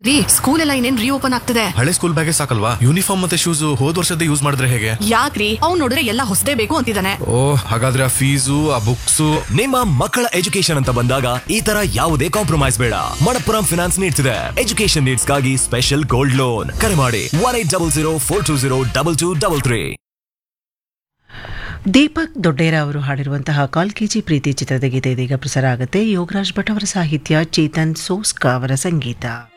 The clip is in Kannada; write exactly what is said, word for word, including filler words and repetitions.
ರೀ, ಸ್ಕೂಲ್ ಎಲ್ಲ ಇನ್ನೇನ್ ರೀಓಪನ್ ಆಗ್ತದೆ. ಹಳೆ ಸ್ಕೂಲ್ ಬ್ಯಾಗೇ ಸಾಕಲ್ವಾ? ಯೂನಿಫಾರ್ಮ್ ಮತ್ತೆ ಶೂಸ್ ಹೋದ್ ವರ್ಷದ ಯೂಸ್ ಮಾಡಿದ್ರೆ ಹೇಗೆ? ಯಾಕ್ರಿ, ಅವ್ನು ನೋಡಿದ್ರೆ ಎಲ್ಲ ಹೊಸದೇ ಬೇಕು ಅಂತಿದ್ದಾನೆ. ಓ, ಹಾಗಾದ್ರೆ ಆ ಫೀಸು ಆ ಬುಕ್ಸು. ನಿಮ್ಮ ಮಕ್ಕಳ ಎಜುಕೇಶನ್ ಅಂತ ಬಂದಾಗ ಈ ತರ ಯಾವುದೇ ಕಾಂಪ್ರಮೈಸ್ ಬೇಡ. ಮಣಪ್ಪುರಂ ಫಿನಾನ್ಸ್ ನೀಡ್ತಿದೆ ಎಜುಕೇಶನ್ ನೀಡ್ಸ್ ಗಾಗಿ ಸ್ಪೆಷಲ್ ಗೋಲ್ಡ್ ಲೋನ್. ಕರೆ ಮಾಡಿ one eight double zero four two zero double two double three. Deepak ದೊಡ್ಡೇರ ಅವರು ಹಾಡಿರುವಂತಹ ಕಾಲ್ ಕೆಜಿ ಪ್ರೀತಿ ಚಿತ್ರದ ಗೀತೆ ಇದೀಗ ಪ್ರಸಾರ ಆಗುತ್ತೆ. ಯೋಗರಾಜ್ ಭಟ್ ಅವರ ಸಾಹಿತ್ಯ, ಚೇತನ್ ಸೋಸ್ಕಾ ಅವರ ಸಂಗೀತ.